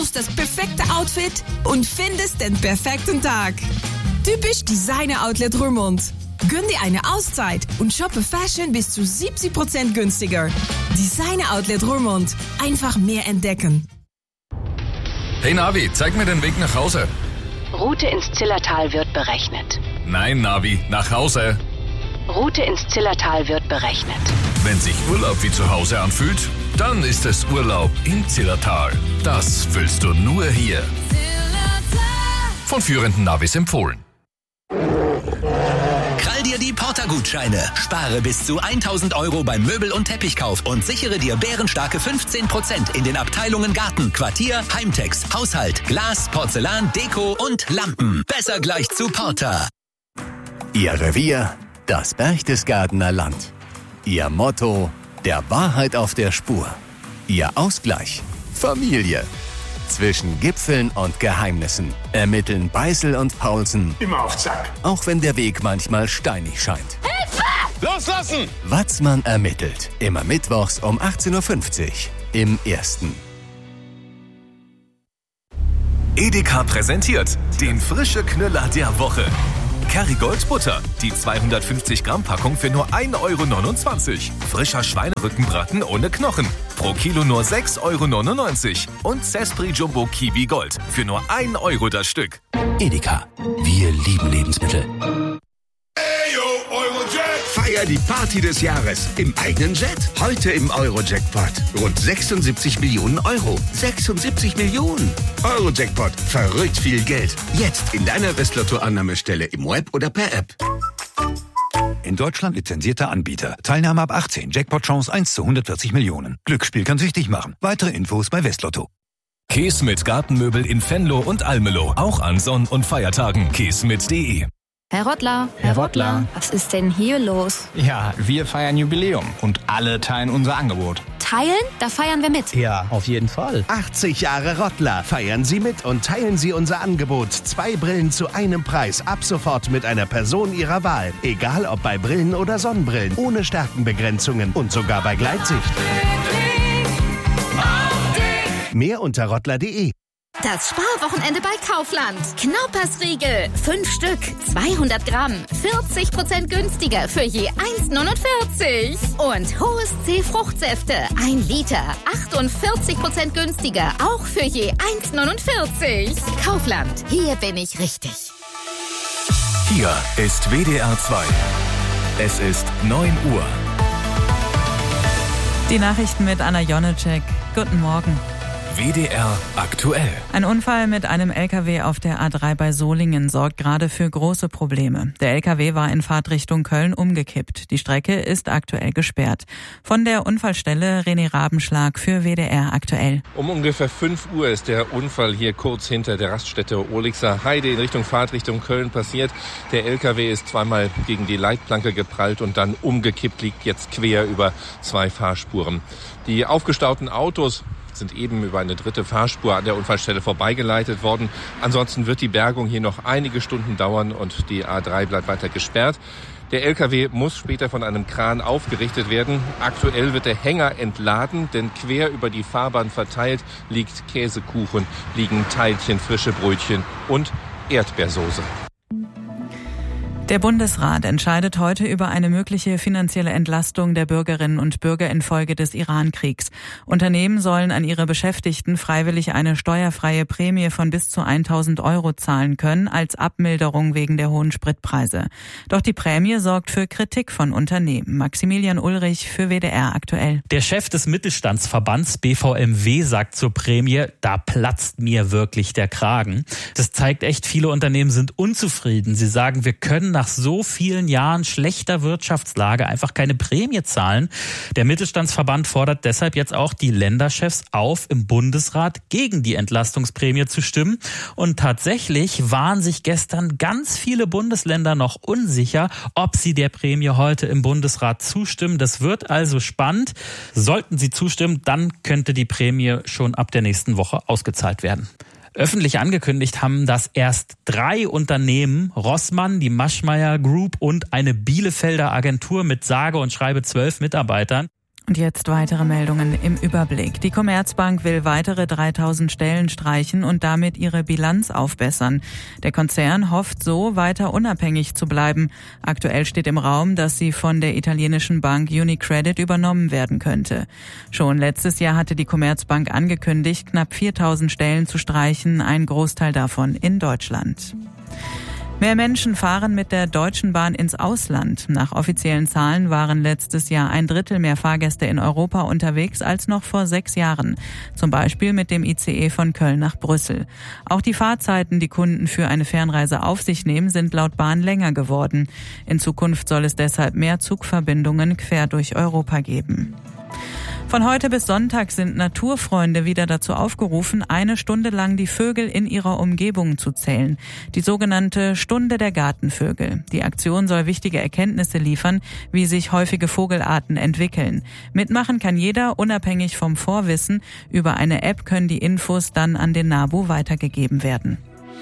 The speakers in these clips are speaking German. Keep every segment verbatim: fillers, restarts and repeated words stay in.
suchst das perfekte Outfit und findest den perfekten Tag. Typisch Designer Outlet Roermond. Gönn dir eine Auszeit und shoppe Fashion bis zu siebzig Prozent günstiger. Designer Outlet Roermond. Einfach mehr entdecken. Hey Navi, zeig mir den Weg nach Hause. Route ins Zillertal wird berechnet. Nein, Navi, nach Hause. Route ins Zillertal wird berechnet. Wenn sich Urlaub wie zu Hause anfühlt, dann ist es Urlaub im Zillertal. Das fühlst du nur hier. Von führenden Navis empfohlen. Krall dir die Porter-Gutscheine. Spare bis zu tausend Euro beim Möbel- und Teppichkauf und sichere dir bärenstarke fünfzehn Prozent in den Abteilungen Garten, Quartier, Heimtex, Haushalt, Glas, Porzellan, Deko und Lampen. Besser gleich zu Porter. Ihr Revier, das Berchtesgadener Land. Ihr Motto, der Wahrheit auf der Spur. Ihr Ausgleich, Familie. Zwischen Gipfeln und Geheimnissen ermitteln Beißel und Paulsen. Immer auf Zack. Auch wenn der Weg manchmal steinig scheint. Hilfe! Loslassen! Watzmann ermittelt. Immer mittwochs um achtzehn Uhr fünfzig im Ersten. Edeka präsentiert den frische Knüller der Woche. Kerrygold Butter, die zweihundertfünfzig Gramm Packung für nur ein Euro neunundzwanzig. Frischer Schweinerückenbraten ohne Knochen, pro Kilo nur sechs Euro neunundneunzig. Und Zespri Jumbo Kiwi Gold für nur ein Euro das Stück. Edeka, wir lieben Lebensmittel. Feier die Party des Jahres im eigenen Jet. Heute im Euro-Jackpot. Rund sechsundsiebzig Millionen Euro. sechsundsiebzig Millionen. Euro-Jackpot. Verrückt viel Geld. Jetzt in deiner Westlotto-Annahmestelle im Web oder per App. In Deutschland lizenzierter Anbieter. Teilnahme ab achtzehn. Jackpot-Chance eins zu hundertvierzig Millionen. Glücksspiel kann süchtig machen. Weitere Infos bei Westlotto. Käse mit Gartenmöbel in Venlo und Almelo. Auch an Sonn- und Feiertagen. käse mit punkt de. Herr Rottler, Herr Rottler, was ist denn hier los? Ja, wir feiern Jubiläum und alle teilen unser Angebot. Teilen? Da feiern wir mit. Ja, auf jeden Fall. achtzig Jahre Rottler. Feiern Sie mit und teilen Sie unser Angebot. Zwei Brillen zu einem Preis. Ab sofort mit einer Person Ihrer Wahl. Egal ob bei Brillen oder Sonnenbrillen. Ohne Stärkenbegrenzungen und sogar bei Gleitsicht. Mehr unter rottler punkt de. Das Sparwochenende bei Kaufland. Knaupersriegel. Fünf Stück. zweihundert Gramm. vierzig Prozent günstiger für je eins neunundvierzig. Und Hohes C Fruchtsäfte. Ein Liter. achtundvierzig Prozent günstiger. Auch für je eins neunundvierzig. Kaufland. Hier bin ich richtig. Hier ist W D R zwei. Es ist neun Uhr. Die Nachrichten mit Anna Jonecek. Guten Morgen. W D R aktuell. Ein Unfall mit einem L K W auf der A drei bei Solingen sorgt gerade für große Probleme. Der L K W war in Fahrtrichtung Köln umgekippt. Die Strecke ist aktuell gesperrt. Von der Unfallstelle René Rabenschlag für W D R aktuell. Um ungefähr fünf Uhr ist der Unfall hier kurz hinter der Raststätte Ohlixer Heide in Richtung Fahrtrichtung Köln passiert. Der L K W ist zweimal gegen die Leitplanke geprallt und dann umgekippt, liegt jetzt quer über zwei Fahrspuren. Die aufgestauten Autos sind eben über eine dritte Fahrspur an der Unfallstelle vorbeigeleitet worden. Ansonsten wird die Bergung hier noch einige Stunden dauern und die A drei bleibt weiter gesperrt. Der L K W muss später von einem Kran aufgerichtet werden. Aktuell wird der Hänger entladen, denn quer über die Fahrbahn verteilt liegt Käsekuchen, liegen Teilchen, frische Brötchen und Erdbeersoße. Der Bundesrat entscheidet heute über eine mögliche finanzielle Entlastung der Bürgerinnen und Bürger infolge des Iran-Kriegs. Unternehmen sollen an ihre Beschäftigten freiwillig eine steuerfreie Prämie von bis zu tausend Euro zahlen können, als Abmilderung wegen der hohen Spritpreise. Doch die Prämie sorgt für Kritik von Unternehmen. Maximilian Ulrich für W D R aktuell. Der Chef des Mittelstandsverbands B V M W sagt zur Prämie, da platzt mir wirklich der Kragen. Das zeigt echt, viele Unternehmen sind unzufrieden. Sie sagen, wir können nach so vielen Jahren schlechter Wirtschaftslage einfach keine Prämie zahlen. Der Mittelstandsverband fordert deshalb jetzt auch die Länderchefs auf, im Bundesrat gegen die Entlastungsprämie zu stimmen. Und tatsächlich waren sich gestern ganz viele Bundesländer noch unsicher, ob sie der Prämie heute im Bundesrat zustimmen. Das wird also spannend. Sollten sie zustimmen, dann könnte die Prämie schon ab der nächsten Woche ausgezahlt werden. Öffentlich angekündigt haben das erst drei Unternehmen, Rossmann, die Maschmeyer Group und eine Bielefelder Agentur mit sage und schreibe zwölf Mitarbeitern. Und jetzt weitere Meldungen im Überblick. Die Commerzbank will weitere dreitausend Stellen streichen und damit ihre Bilanz aufbessern. Der Konzern hofft so, weiter unabhängig zu bleiben. Aktuell steht im Raum, dass sie von der italienischen Bank UniCredit übernommen werden könnte. Schon letztes Jahr hatte die Commerzbank angekündigt, knapp viertausend Stellen zu streichen, ein Großteil davon in Deutschland. Mehr Menschen fahren mit der Deutschen Bahn ins Ausland. Nach offiziellen Zahlen waren letztes Jahr ein Drittel mehr Fahrgäste in Europa unterwegs als noch vor sechs Jahren. Zum Beispiel mit dem I C E von Köln nach Brüssel. Auch die Fahrzeiten, die Kunden für eine Fernreise auf sich nehmen, sind laut Bahn länger geworden. In Zukunft soll es deshalb mehr Zugverbindungen quer durch Europa geben. Von heute bis Sonntag sind Naturfreunde wieder dazu aufgerufen, eine Stunde lang die Vögel in ihrer Umgebung zu zählen. Die sogenannte Stunde der Gartenvögel. Die Aktion soll wichtige Erkenntnisse liefern, wie sich häufige Vogelarten entwickeln. Mitmachen kann jeder, unabhängig vom Vorwissen. Über eine App können die Infos dann an den NABU weitergegeben werden.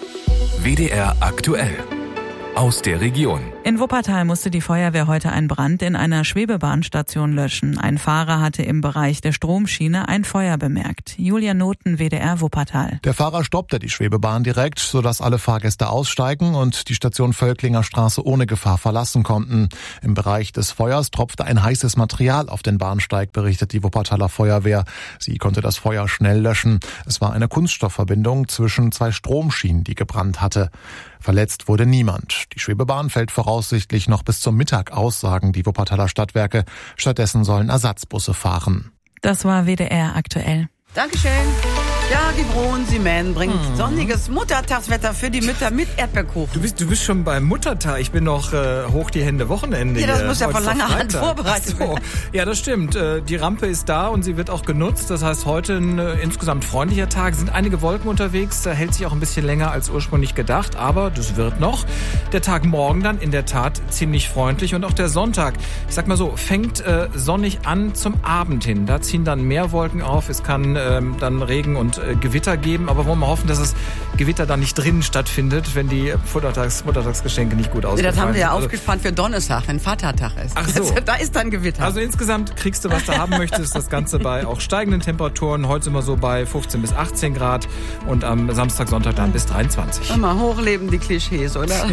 W D R aktuell. Aus der Region. In Wuppertal musste die Feuerwehr heute einen Brand in einer Schwebebahnstation löschen. Ein Fahrer hatte im Bereich der Stromschiene ein Feuer bemerkt. Julia Noten, W D R Wuppertal. Der Fahrer stoppte die Schwebebahn direkt, sodass alle Fahrgäste aussteigen und die Station Völklinger Straße ohne Gefahr verlassen konnten. Im Bereich des Feuers tropfte ein heißes Material auf den Bahnsteig, berichtet die Wuppertaler Feuerwehr. Sie konnte das Feuer schnell löschen. Es war eine Kunststoffverbindung zwischen zwei Stromschienen, die gebrannt hatte. Verletzt wurde niemand. Die Schwebebahn fällt voraussichtlich noch bis zum Mittag aus, sagen die Wuppertaler Stadtwerke. Stattdessen sollen Ersatzbusse fahren. Das war W D R aktuell. Dankeschön. Ja, die Broen Simen bringt hm. sonniges Muttertagswetter für die Mütter mit Erdbeerkuchen. Du bist, du bist schon beim Muttertag. Ich bin noch äh, hoch die Hände Wochenende. Ja, das hier. muss ja Heute von langer Hand vorbereitet werden. So. Ja, das stimmt. Äh, die Rampe ist da und sie wird auch genutzt. Das heißt, heute ein äh, insgesamt freundlicher Tag. Es sind einige Wolken unterwegs. Da hält sich auch ein bisschen länger als ursprünglich gedacht. Aber das wird noch. Der Tag morgen dann in der Tat ziemlich freundlich. Und auch der Sonntag, ich sag mal so, fängt äh, sonnig an zum Abend hin. Da ziehen dann mehr Wolken auf. Es kann äh, dann Regen und äh, Gewitter geben. Aber wollen wir hoffen, dass das Gewitter dann nicht drinnen stattfindet, wenn die Muttertags, Muttertagsgeschenke nicht gut ausgefallen sind. Das haben wir ja also, aufgespannt für Donnerstag, wenn Vatertag ist. Ach so. Das, da ist dann Gewitter. Also insgesamt kriegst du, was du haben möchtest. Das Ganze bei auch steigenden Temperaturen. Heute sind wir so bei fünfzehn bis achtzehn Grad und am Samstag, Sonntag dann bis dreiundzwanzig. Immer hochleben die Klischees, oder?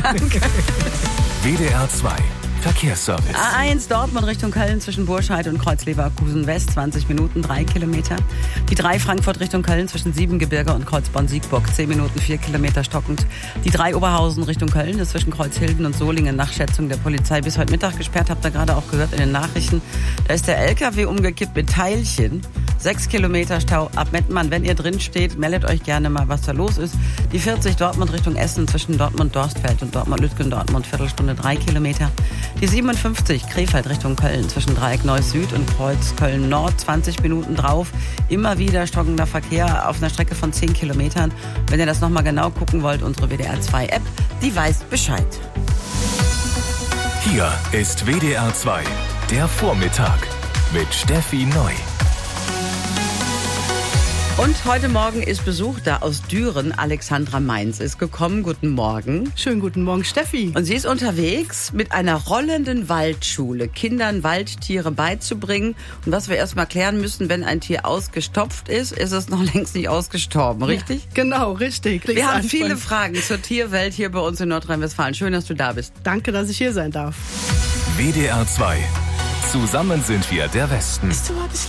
W D R zwei Verkehrsservice. A eins Dortmund Richtung Köln zwischen Burscheid und Kreuz-Leverkusen West, zwanzig Minuten, drei Kilometer. Die drei Frankfurt Richtung Köln zwischen Siebengebirge und Kreuzborn-Siegburg, zehn Minuten, vier Kilometer stockend. Die drei Oberhausen Richtung Köln ist zwischen Kreuzhilden und Solingen nach Schätzung der Polizei bis heute Mittag gesperrt. Habt ihr gerade auch gehört in den Nachrichten. Da ist der L K W umgekippt mit Teilchen. Sechs Kilometer Stau ab Mettmann. Wenn ihr drin steht, meldet euch gerne mal, was da los ist. Die vierzig Dortmund Richtung Essen zwischen Dortmund-Dorstfeld und Dortmund-Lütgendortmund, Viertelstunde, drei Kilometer. Die siebenundfünfzig Krefeld Richtung Köln zwischen Dreieck Neuss Süd und Kreuz Köln Nord, zwanzig Minuten drauf. Immer wieder stockender Verkehr auf einer Strecke von zehn Kilometern. Wenn ihr das nochmal genau gucken wollt, unsere W D R zwei App, die weiß Bescheid. Hier ist W D R zwei, der Vormittag mit Steffi Neu. Und heute Morgen ist Besuch da aus Düren. Alexandra Mainz ist gekommen. Guten Morgen. Schönen guten Morgen, Steffi. Und sie ist unterwegs mit einer rollenden Waldschule, Kindern Waldtiere beizubringen. Und was wir erstmal klären müssen, wenn ein Tier ausgestopft ist, ist es noch längst nicht ausgestorben, richtig? Ja, genau, richtig. Wir haben viele Fragen zur Tierwelt hier bei uns in Nordrhein-Westfalen. Schön, dass du da bist. Danke, dass ich hier sein darf. W D R zwei. Zusammen sind wir der Westen. Weißt du, was ich